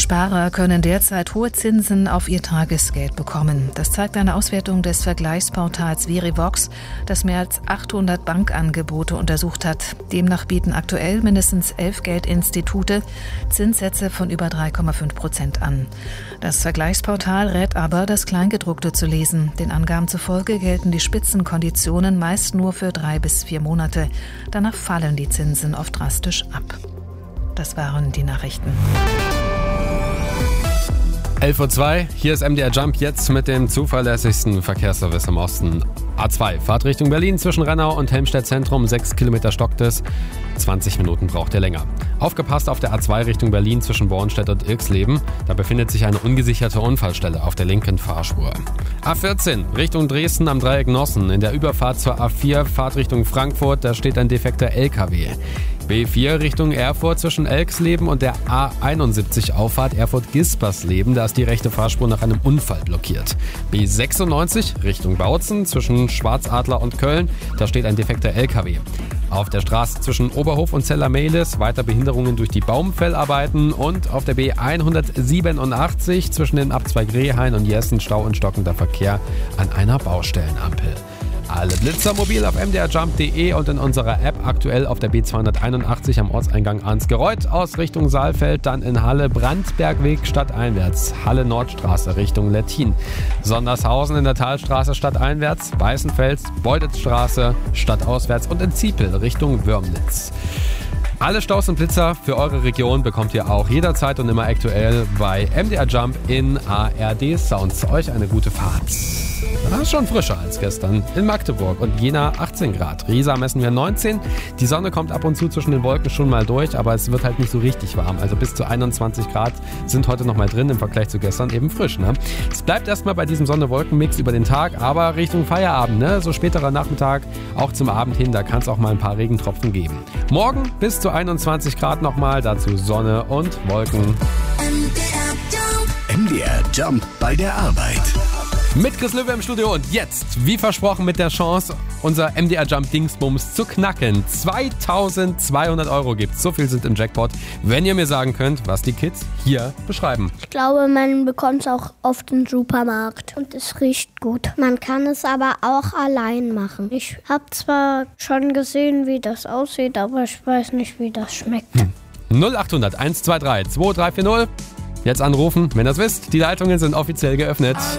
Sparer können derzeit hohe Zinsen auf ihr Tagesgeld bekommen. Das zeigt eine Auswertung des Vergleichsportals Verivox, das mehr als 800 Bankangebote untersucht hat. Demnach bieten aktuell mindestens 11 Geldinstitute Zinssätze von über 3,5% an. Das Vergleichsportal rät aber, das Kleingedruckte zu lesen. Den Angaben zufolge gelten die Spitzenkonditionen meist nur für 3 bis 4 Monate. Danach fallen die Zinsen oft drastisch ab. Das waren die Nachrichten. 11:02 Uhr, hier ist MDR Jump jetzt mit dem zuverlässigsten Verkehrsservice im Osten. A2, Fahrt Richtung Berlin zwischen Rennau und Helmstedt Zentrum, 6 Kilometer stockt es, 20 Minuten braucht ihr länger. Aufgepasst auf der A2 Richtung Berlin zwischen Bornstedt und Ilksleben, da befindet sich eine ungesicherte Unfallstelle auf der linken Fahrspur. A14, Richtung Dresden am Dreieck Nossen, in der Überfahrt zur A4, Fahrt Richtung Frankfurt, da steht ein defekter LKW. B4 Richtung Erfurt zwischen Elksleben und der A71 Auffahrt Erfurt-Gispersleben. Da ist die rechte Fahrspur nach einem Unfall blockiert. B96 Richtung Bautzen zwischen Schwarzadler und Köln. Da steht ein defekter LKW. Auf der Straße zwischen Oberhof und Zellermehlis weiter Behinderungen durch die Baumfellarbeiten. Und auf der B187 zwischen den Abzweig Rehhain und Jessen Stau und stockender Verkehr an einer Baustellenampel. Alle Blitzer mobil auf mdrjump.de und in unserer App aktuell auf der B281 am Ortseingang Arnsgereuth aus Richtung Saalfeld, dann in Halle Brandbergweg stadteinwärts, Halle Nordstraße Richtung Lettin, Sondershausen in der Talstraße stadteinwärts, Weißenfels, Beuditzstraße stadtauswärts und in Ziepel Richtung Würmnitz. Alle Staus und Blitzer für eure Region bekommt ihr auch jederzeit und immer aktuell bei MDR Jump in ARD Sounds. Euch eine gute Fahrt. Das ist schon frischer als gestern in Magdeburg und Jena 18 Grad. Riesa messen wir 19. Die Sonne kommt ab und zu zwischen den Wolken schon mal durch, aber es wird halt nicht so richtig warm. Also bis zu 21 Grad sind heute noch mal drin, im Vergleich zu gestern eben frisch. Ne? Es bleibt erstmal bei diesem Sonne-Wolken-Mix über den Tag, aber Richtung Feierabend, ne? So späterer Nachmittag, auch zum Abend hin, da kann es auch mal ein paar Regentropfen geben. Morgen bis zu 21 Grad nochmal, dazu Sonne und Wolken. MDR Jump bei der Arbeit. Mit Chris Löwe im Studio und jetzt, wie versprochen, mit der Chance, unser MDR Jump Dingsbums zu knacken. 2.200 € gibt's. So viel sind im Jackpot. Wenn ihr mir sagen könnt, was die Kids hier beschreiben. Ich glaube, man bekommt es auch oft im Supermarkt und es riecht gut. Man kann es aber auch allein machen. Ich habe zwar schon gesehen, wie das aussieht, aber ich weiß nicht, wie das schmeckt. 0800 123 2340. Jetzt anrufen, wenn ihr das wisst. Die Leitungen sind offiziell geöffnet.